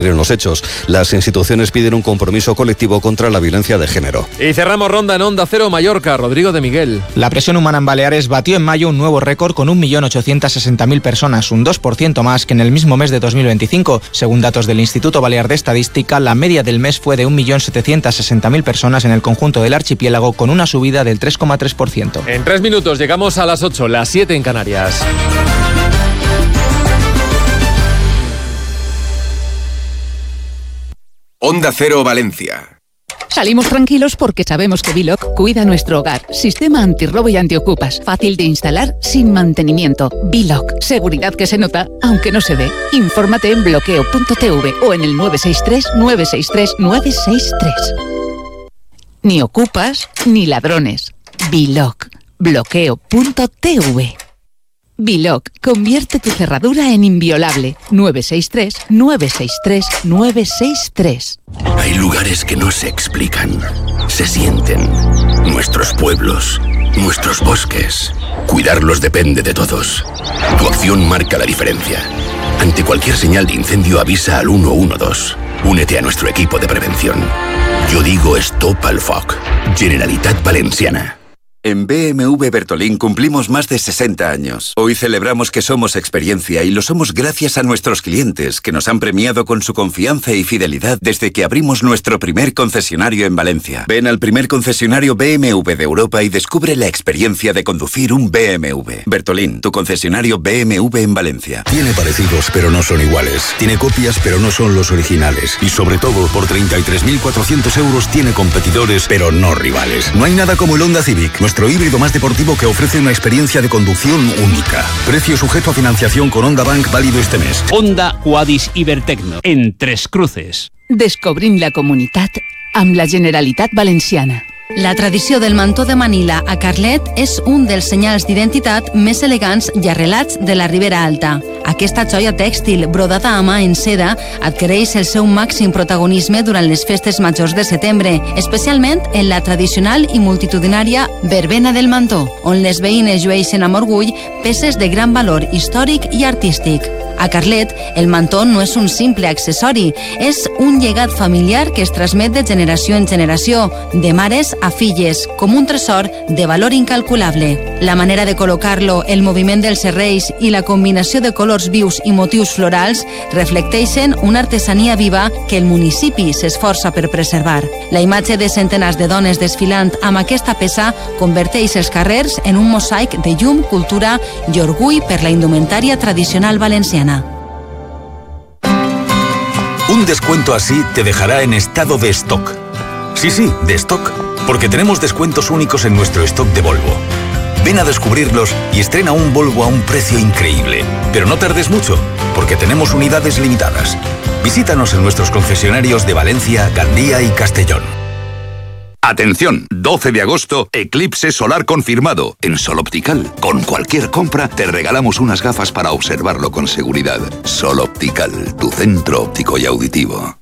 en los hechos. Las instituciones piden un compromiso colectivo contra la violencia de género. Y cerramos ronda en Onda Cero Mallorca. Rodrigo de Miguel. La presión humana en Baleares batió en mayo un nuevo récord con 1.860.000 personas, un 2% más que en el mismo mes de 2025. Según datos del Instituto Balear de Estadística, la media del mes fue de 1.760.000 personas en el conjunto del archipiélago, con una subida del 3,3%. En 3 minutos llegamos a las 8, las 7 en Canarias. Onda Cero Valencia. Salimos tranquilos porque sabemos que Biloc cuida nuestro hogar. Sistema antirrobo y antiocupas. Fácil de instalar, sin mantenimiento. Biloc. Seguridad que se nota, aunque no se ve. Infórmate en bloqueo.tv o en el 963-963-963. Ni ocupas, ni ladrones. Biloc. Bloqueo.tv. Biloc, convierte tu cerradura en inviolable. 963-963-963. Hay lugares que no se explican, se sienten. Nuestros pueblos, nuestros bosques. Cuidarlos depende de todos. Tu acción marca la diferencia. Ante cualquier señal de incendio, avisa al 112. Únete a nuestro equipo de prevención. Yo digo Stop al Foc. Generalitat Valenciana. En BMW Bertolín cumplimos más de 60 años. Hoy celebramos que somos experiencia y lo somos gracias a nuestros clientes, que nos han premiado con su confianza y fidelidad desde que abrimos nuestro primer concesionario en Valencia. Ven al primer concesionario BMW de Europa y descubre la experiencia de conducir un BMW. Bertolín, tu concesionario BMW en Valencia. Tiene parecidos, pero no son iguales. Tiene copias, pero no son los originales. Y sobre todo, por 33.400 euros tiene competidores, pero no rivales. No hay nada como el Honda Civic, nuestro híbrido más deportivo que ofrece una experiencia de conducción única. Precio sujeto a financiación con Honda Bank, válido este mes. Honda Quadis Ibertecno, en Tres Cruces. Descobrim la comunitat amb la Generalitat Valenciana. La tradició del mantó de Manila a Carlet és un dels senyals d'identitat més elegants i arrelats de la Ribera Alta. Aquesta joia tèxtil brodada a mà en seda adquireix el seu màxim protagonisme durant les festes majors de setembre, especialment en la tradicional i multitudinària Verbena del Mantó, on les veïnes llueixen amb orgull peces de gran valor històric i artístic. A Carlet, el mantó no és un simple accessori, és un llegat familiar que es transmet de generació en generació, de mares a filles, com un tresor de valor incalculable. La manera de col·locar-lo, el moviment dels serrells i la combinació de colors vius i motius florals reflecteixen una artesania viva que el municipi s'esforça per preservar. La imatge de centenars de dones desfilant amb aquesta peça converteix els carrers en un mosaic de llum, cultura i orgull per la indumentària tradicional valenciana. Un descuento así te dejará en estado de stock. Sí, de stock, porque tenemos descuentos únicos en nuestro stock de Volvo. Ven a descubrirlos y estrena un Volvo a un precio increíble. Pero no tardes mucho, porque tenemos unidades limitadas. Visítanos en nuestros concesionarios de Valencia, Gandía y Castellón. Atención, 12 de agosto, eclipse solar confirmado en Sol Optical. Con cualquier compra te regalamos unas gafas para observarlo con seguridad. Sol Optical, tu centro óptico y auditivo.